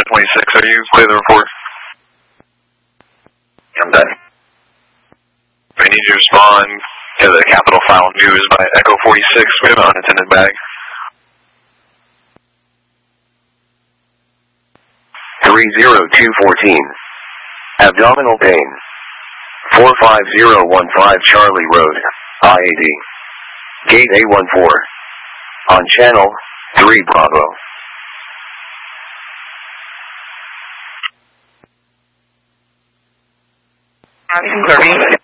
26, are you clear the report? I'm done. I need you to respond to the Capital File News by Echo 46. We have an unattended bag. 30214. Abdominal pain. 45015 Charlie Road, IAD. Gate A14. On channel 3 Bravo. Confirming.